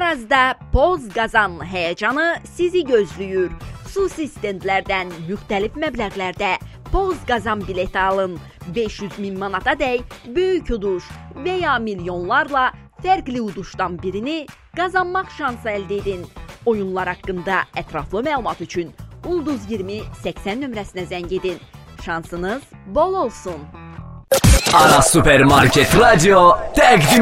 Arazda Poz Qazan həyəcanı sizi gözləyir. Xüsusi stendlərdən müxtəlif məbləğlərdə Poz Qazan bileti alın. 500.000 manata dək böyük uduş və ya milyonlarla fərqli uduşdan birini qazanmaq şansı əldə edin. Oyunlar haqqında ətraflı məlumat üçün Ulduz 20 80 nömrəsinə zəng edin. Şansınız bol olsun. Aras Supermarket Radio təqdim